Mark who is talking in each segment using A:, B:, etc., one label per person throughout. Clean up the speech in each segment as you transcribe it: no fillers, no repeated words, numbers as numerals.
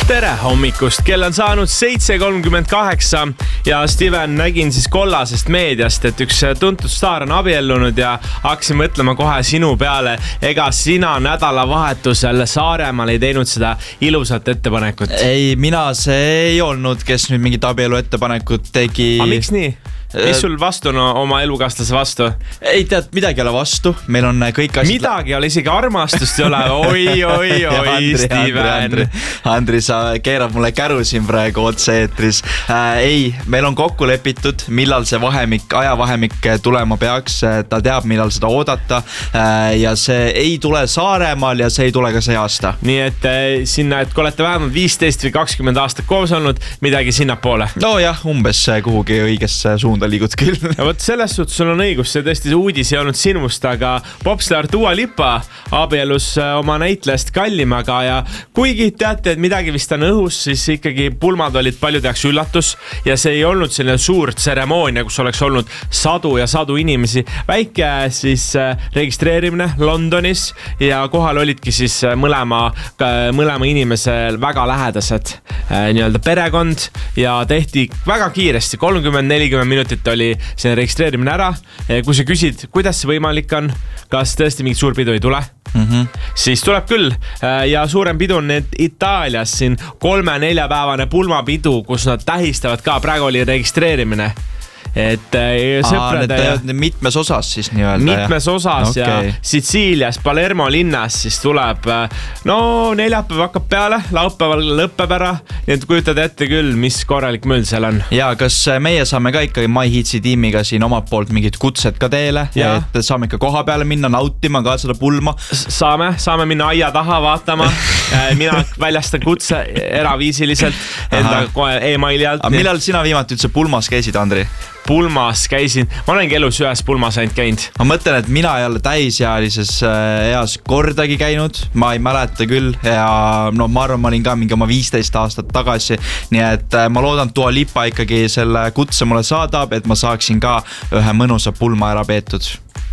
A: Tere hommikust, kell on saanud 7:38 ja Steven nägin siis kollasest meediast, et üks tuntud staar on abiellunud ja hakkasin mõtlema kohe sinu peale. Ega sina nädalavahetusel Saaremaal ei teinud seda ilusat ettepanekut?
B: Ei, mina see ei olnud, kes nüüd mingit abielu ettepanekut tegi.
A: Aga miks nii? Mis sul vastu oma elukaaslase vastu?
B: Ei tead, midagi ei ole vastu. Meil on kõik asjad...
A: Midagi ei ole, isegi armastust ei ole. Oi, Steven.
B: Andri, sa keerad mulle käru siin praegu otse-eetris. Ei, meil on kokku lepitud, millal see ajavahemik tulema peaks. Ta teab, millal seda oodata. Ja see ei tule Saaremaal ja see ei tule ka see aasta.
A: Nii et sinna, et kui olete vähemalt 15 või 20 aastat koos olnud, midagi sinna poole.
B: No jah, umbes kuhugi õigesse suunda liigud küll.
A: Ja võt selles suhtes sul on õigus, see tõesti uudis ei olnud sinust, aga popstar Dua Lipa abielus oma näitlejast Kallimaga ja kuigi teate, et midagi vist on õhus, siis ikkagi pulmad olid paljude jaoks üllatus ja see ei olnud selline suur tseremoonia, kus oleks olnud sadu ja sadu inimesi. Väike siis registreerimine Londonis ja kohal olidki siis mõlema inimesel väga lähedased nii-öelda perekond ja tehti väga kiiresti, 30-40 minutit oli see registreerimine ära. Kui sa küsid, kuidas see võimalik on, kas tõesti mingit suur pidu ei tule, siis tuleb küll. Ja suurem pidu on need Itaalias siin 3-4 päevane pulmapidu, kus nad tähistavad ka, praegu oli registreerimine. Et sõprade
B: mitmes osas siis nii-öelda.
A: Mitmes osas okay. Ja Sitsiilias, Palermo linnas siis tuleb neljapäev hakkab peale, laupäeval lõppeb ära. Nii et kujutad ette küll, mis korralik möll seal on.
B: Ja kas meie saame ka ikkagi My Heatsi tiimiga siin omalt poolt mingid kutsed ka teele, et saame ikka koha peale minna, nautima ka seda pulma?
A: Saame minna aia taha vaatama. Mina väljastan kutse eraviisiliselt enda e-maili alt.
B: Aga millal sina viimati üldse pulmas käisid, Andri?
A: Pulmas käisin, ma olengi elus ühes pulmas ainult käinud.
B: Ma mõtlen, et mina ei ole täisealises eas kordagi käinud, ma ei mäleta küll ja ma arvan, ma olin ka mingi oma 15 aastat tagasi, nii et ma loodan, Dua Lipa ikkagi selle kutse mulle saadab, et ma saaksin ka ühe mõnusa pulma ära peetud.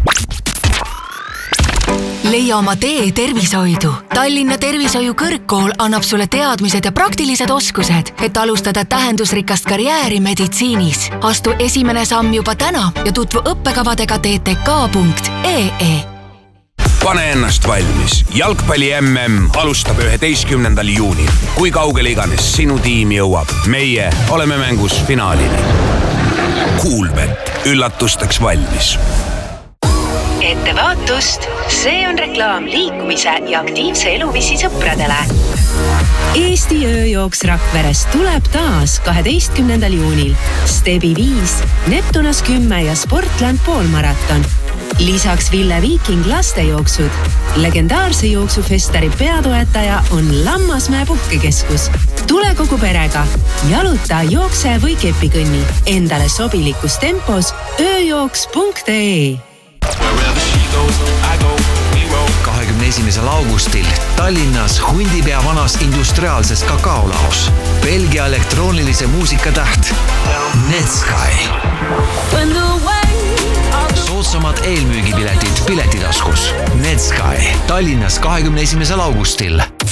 C: Leia oma tee tervishoidu. Tallinna Tervishoiu kõrgkool annab sulle teadmised ja praktilised oskused, et alustada tähendusrikast karjääri meditsiinis. Astu esimene samm juba täna ja tutvu õppekavadega ttk.ee.
D: Pane ennast valmis. Jalgpalli MM alustab 11. juunil. Kui kaugele iganes sinu tiim jõuab, meie oleme mängus finaalini. Kuulbet, üllatusteks valmis.
E: Ettevaatust, see on reklaam liikumise ja aktiivse eluviisi sõpradele. Eesti ööjooks Rakverest tuleb taas 12. juunil. Stebi 5, Neptunas 10 ja Sportland poolmaraton. Lisaks Ville Viiking lastejooksud. Legendaarse jooksufestari peatoetaja on Lammasmäe puhkekeskus. Tule kogu perega. Jaluta, jookse või kepikõnni. Endale sobilikus tempos ööjooks.ee.
F: 21. augustil Tallinnas Hundipea vanas industriaalses kakaolaos. Belgia elektroonilise muusika täht Netsky. Soodsamad eelmüügipiletid Piletitaskus. Netsky Tallinnas 21. augustil.